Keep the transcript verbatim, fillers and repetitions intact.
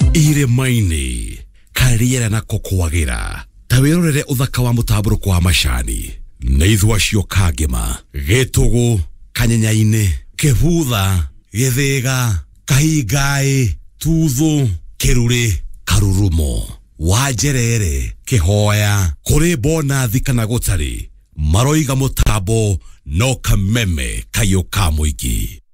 Irĩma-inĩ kariera na kokwagira tawirorere uthaka wa mutaburuko wa macani na ithwa cio kangema gitugu kanyenyaine kebutha githega kahingai tuthu kiruri karurumo wajerere kihoya kuri bona thikana gutari maroiga mutambo no kameme kayo ka muingi.